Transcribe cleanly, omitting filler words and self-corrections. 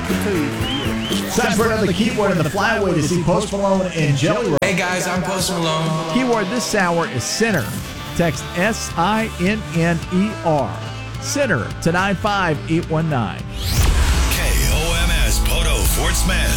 It's time for another keyword in the flyway to see Post Malone and Jelly Roll. Hey guys, I'm Post Malone. Keyword this hour is sinner. Text SINNER. Sinner to 95819. KOMS Poto Fort Smith.